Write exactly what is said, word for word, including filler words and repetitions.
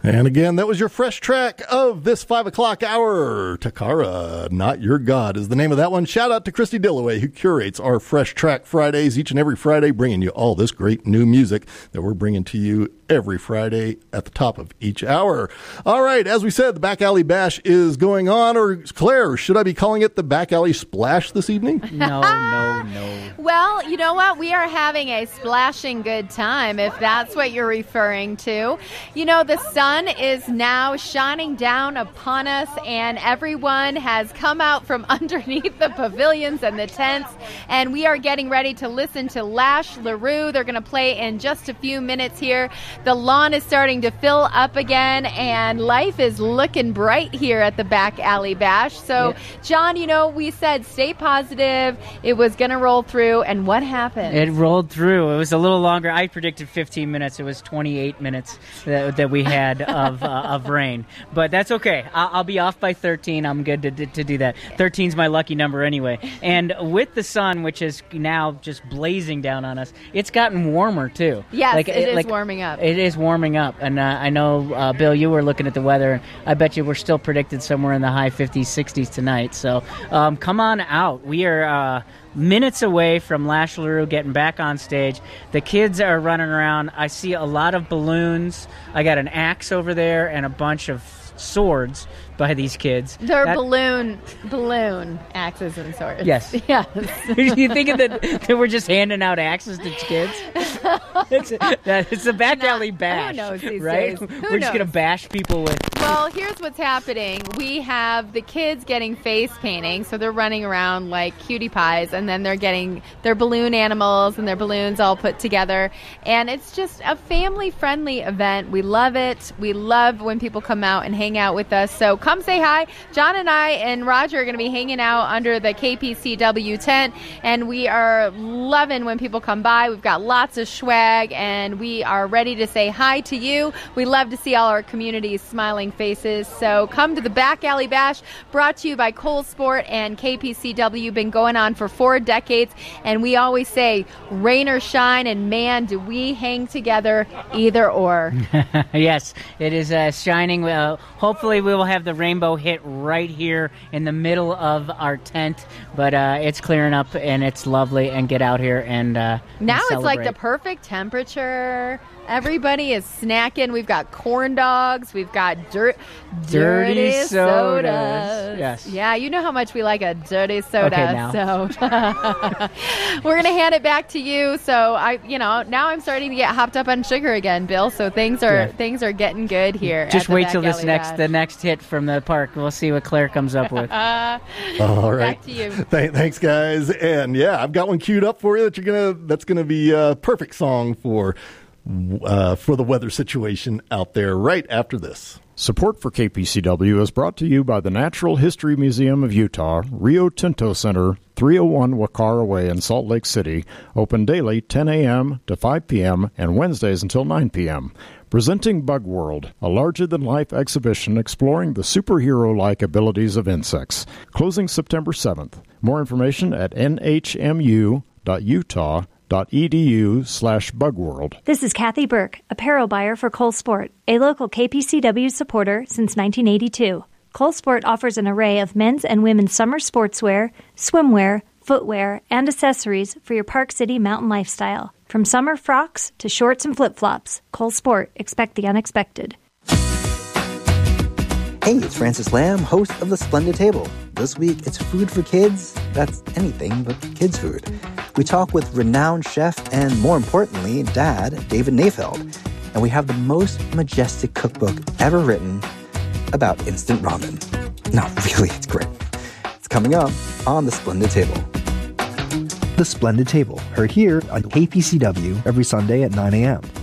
And again, that was your fresh track of this five o'clock hour. Takara, Not Your God is the name of that one. Shout out to Christy Dillaway, who curates our Fresh Track Fridays each and every Friday, bringing you all this great new music that we're bringing to you every Friday at the top of each hour. All right, as we said, the Back Alley Bash is going on. Or Claire, should I be calling it the Back Alley Splash this evening? No, no, no. Well, you know what? We are having a splashing good time, if that's what you're referring to. You know, the sun is now shining down upon us, and everyone has come out from underneath the pavilions and the tents, and we are getting ready to listen to Lash LaRue. They're going to play in just a few minutes here. The lawn is starting to fill up again, and life is looking bright here at the Back Alley Bash. So, yeah. John, you know, we said stay positive. It was going to roll through, and what happened? It rolled through. It was a little longer. I predicted fifteen minutes. It was twenty-eight minutes that, that we had of uh, of rain. But that's okay. I'll, I'll be off by thirteen. I'm good to, to, to do that. thirteen's my lucky number anyway. And with the sun, which is now just blazing down on us, it's gotten warmer, too. Yes, like, it, it is like, warming up. It is warming up, and uh, I know, uh, Bill, you were looking at the weather, and I bet you we're still predicted somewhere in the high fifties, sixties tonight, so um, come on out. We are uh, minutes away from Lash LaRue getting back on stage. The kids are running around. I see a lot of balloons. I got an axe over there and a bunch of swords by these kids. They're that, balloon balloon axes and swords. Yes. Yes. You think that, that we're just handing out axes to kids? It's, a, it's a back alley bash. Who knows these right? days? Who we're just knows? going to bash people with... Well, here's what's happening. We have the kids getting face painting, so they're running around like cutie pies, and then they're getting their balloon animals and their balloons all put together. And it's just a family-friendly event. We love it. We love when people come out and hang out with us. So come say hi. John and I and Roger are going to be hanging out under the K P C W tent, and we are loving when people come by. We've got lots of swag, and we are ready to say hi to you. We love to see all our community's smiling faces. So come to the Back Alley Bash, brought to you by Cole Sport and K P C W. Been going on for four decades, and we always say rain or shine, and man, do we hang together either or. Yes, it is uh, shining. Uh, hopefully we will have the rainbow hit right here in the middle of our tent, but uh, it's clearing up, and it's lovely, and get out here and uh, now and it's like the perfect temperature. Everybody is snacking. We've got corn dogs. We've got dirt, dirty, dirty sodas. sodas. Yes. Yeah, you know how much we like a dirty soda. Okay, now. So we're gonna hand it back to you. So I, you know, now I'm starting to get hopped up on sugar again, Bill. So things are Yeah. things are getting good here. Just at the wait Back till this Alley next Bash. the next hit from the park. We'll see what Claire comes up with. Uh, All right. Back to you. Th- thanks, guys. And yeah, I've got one queued up for you that you're gonna. That's gonna be a perfect song for uh, for the weather situation out there. Right after this. Support for K P C W is brought to you by the Natural History Museum of Utah, Rio Tinto Center, three oh one Wacara Way in Salt Lake City, open daily ten a.m. to five p.m. and Wednesdays until nine p.m. Presenting Bug World, a larger-than-life exhibition exploring the superhero-like abilities of insects. Closing September seventh. More information at n h m u dot utah dot e d u slash bugworld. This is Kathy Burke, apparel buyer for Cole Sport, a local K P C W supporter since nineteen eighty-two. Cole Sport offers an array of men's and women's summer sportswear, swimwear, footwear, and accessories for your Park City mountain lifestyle. From summer frocks to shorts and flip-flops, Cole Sport, expect the unexpected. Hey, it's Francis Lamb, host of The Splendid Table. This week, it's food for kids. That's anything but kids' food. We talk with renowned chef and, more importantly, dad, David Nafeld. And we have the most majestic cookbook ever written about instant ramen. No, really, it's great. It's coming up on The Splendid Table. The Splendid Table, heard here on K P C W every Sunday at nine a.m.